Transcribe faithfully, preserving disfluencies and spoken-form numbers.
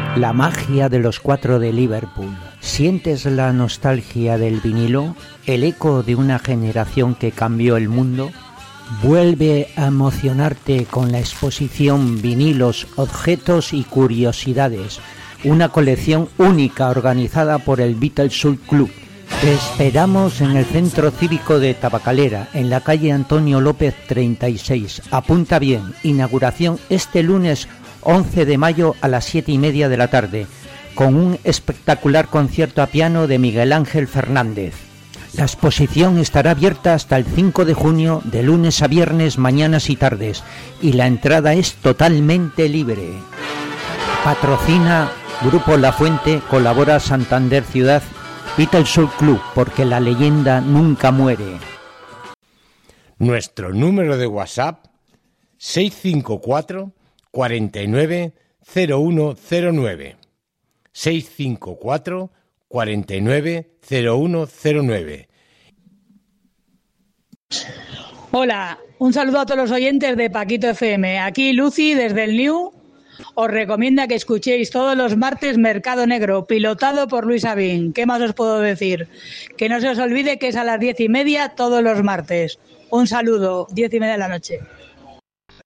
La magia de los cuatro de Liverpool. ¿Sientes la nostalgia del vinilo? ¿El eco de una generación que cambió el mundo? Vuelve a emocionarte con la exposición Vinilos, Objetos y Curiosidades, una colección única organizada por el Beatles Soul Club. Te esperamos en el Centro Cívico de Tabacalera, en la calle Antonio López treinta y seis. Apunta bien, inauguración este lunes once de mayo a las siete y media de la tarde, con un espectacular concierto a piano de Miguel Ángel Fernández. La exposición estará abierta hasta el cinco de junio, de lunes a viernes, mañanas y tardes, y la entrada es totalmente libre. Patrocina Grupo La Fuente, colabora Santander Ciudad, Beatles Soul Club, porque la leyenda nunca muere. Nuestro número de WhatsApp seis cinco cuatro, cuarenta y nueve, cero uno cero nueve. seis cinco cuatro, cuarenta y nueve, cero uno cero nueve. Hola, un saludo a todos los oyentes de Paquito F M. Aquí Lucy desde el New os recomienda que escuchéis todos los martes Mercado Negro, pilotado por Luis Sabín. ¿Qué más os puedo decir? Que no se os olvide que es a las diez y media todos los martes. Un saludo, diez y media de la noche.